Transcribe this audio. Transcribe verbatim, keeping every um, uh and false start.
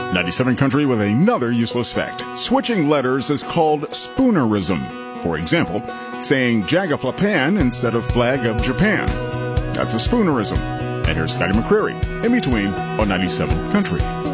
ninety-seven Country with another useless fact. Switching letters is called spoonerism. For example, saying Jagaflapan instead of Flag of Japan. That's a spoonerism. And here's Scotty McCreery, In Between on ninety-seven Country.